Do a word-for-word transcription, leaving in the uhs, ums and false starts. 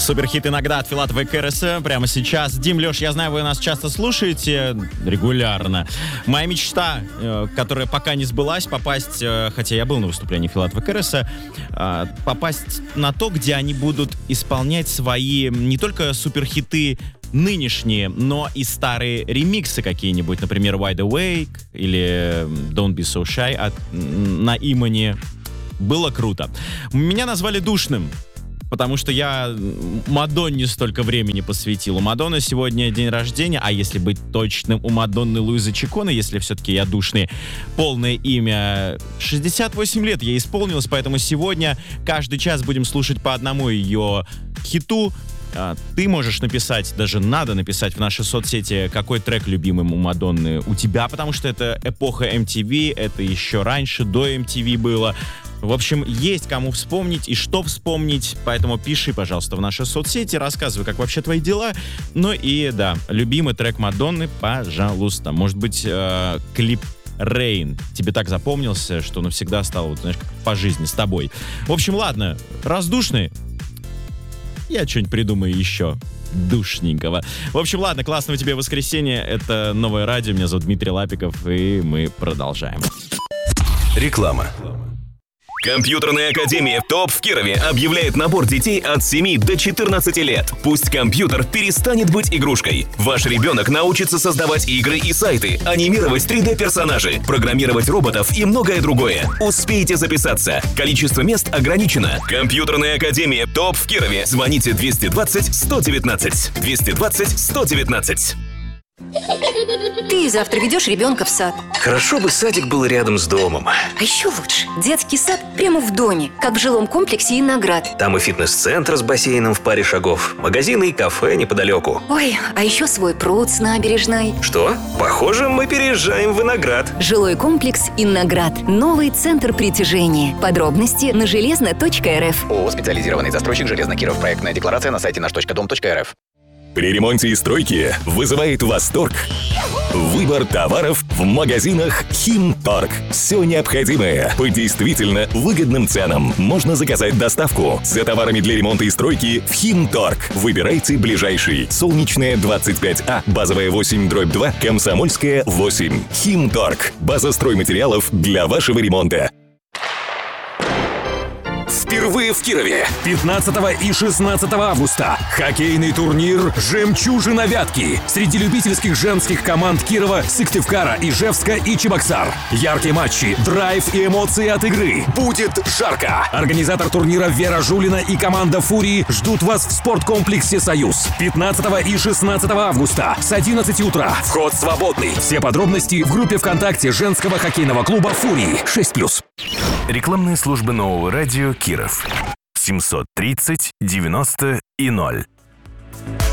Суперхит иногда от Филатова и КРС прямо сейчас. Дим, Леш, я знаю, вы нас часто слушаете регулярно. Моя мечта, которая пока не сбылась, попасть, хотя я был на выступлении Филатова и КРС, попасть на то, где они будут исполнять свои не только суперхиты нынешние, но и старые ремиксы какие-нибудь, например, Wide Awake или Don't Be So Shy от, на Имани. Было круто. Меня назвали душным, потому что я Мадонне столько времени посвятил. У Мадонны сегодня день рождения, а если быть точным, у Мадонны Луизы Чиконы, если все-таки я душный, полное имя шестьдесят восемь лет ей исполнилось, поэтому сегодня каждый час будем слушать по одному ее хиту. Ты можешь написать, даже надо написать в наши соцсети, какой трек любимый у Мадонны у тебя, потому что это эпоха эм ти ви, это еще раньше, до эм ти ви было. В общем, есть кому вспомнить и что вспомнить, поэтому пиши, пожалуйста, в наши соцсети, рассказывай, как вообще твои дела. Ну и, да, любимый трек Мадонны, пожалуйста. Может быть, э, клип Rain тебе так запомнился, что навсегда стал, вот, знаешь, как по жизни с тобой. В общем, ладно, раздушный. Я что-нибудь придумаю еще душненького. В общем, ладно, классного тебе воскресенья. Это Новое радио. Меня зовут Дмитрий Лапиков, и мы продолжаем. Реклама. Компьютерная академия «Топ» в Кирове объявляет набор детей от семи до четырнадцати лет. Пусть компьютер перестанет быть игрушкой. Ваш ребенок научится создавать игры и сайты, анимировать три дэ-персонажей, программировать роботов и многое другое. Успейте записаться. Количество мест ограничено. Компьютерная академия «Топ» в Кирове. Звоните двести двадцать сто девятнадцать. двести двадцать сто девятнадцать. Ты завтра ведешь ребенка в сад. Хорошо бы садик был рядом с домом. А еще лучше детский сад прямо в доме, как в жилом комплексе «Иноград». Там и фитнес-центр с бассейном в паре шагов, магазины и кафе неподалеку. Ой, а еще свой пруд с набережной. Что? Похоже, мы переезжаем в Виноград. Жилой комплекс «Иноград». Новый центр притяжения. Подробности на железно точка эр эф. ООО «Специализированный застройщик Железно Киров». Проектная декларация на сайте наш точка дом точка эр эф. При ремонте и стройке вызывает восторг выбор товаров в магазинах «Химторг». Все необходимое по действительно выгодным ценам. Можно заказать доставку за товарами для ремонта и стройки в «Химторг». Выбирайте ближайший. Солнечная, двадцать пять А, базовая восемь дробь два, Комсомольская, восемь. «Химторг». База стройматериалов для вашего ремонта. Впервые в Кирове пятнадцатого и шестнадцатого августа хоккейный турнир «Жемчужина Вятки» среди любительских женских команд Кирова, Сыктывкара, Ижевска и Чебоксар. Яркие матчи, драйв и эмоции от игры. Будет жарко! Организатор турнира Вера Жулина и команда «Фурии» ждут вас в спорткомплексе «Союз» пятнадцатого и шестнадцатого августа с одиннадцати утра. Вход свободный. Все подробности в группе ВКонтакте женского хоккейного клуба «Фурии» шесть плюс. Рекламные службы Нового радио Киров. семьсот тридцать девяносто и ноль.